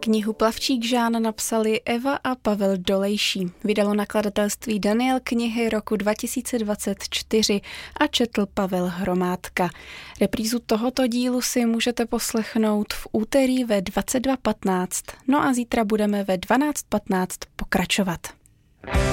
Knihu Plavčík Žán napsali Eva a Pavel Dolejší. Vydalo nakladatelství Daniel knihy roku 2024 a četl Pavel Hromádka. Reprízu tohoto dílu si můžete poslechnout v úterý ve 22:15. No a zítra budeme ve 12:15 pokračovat.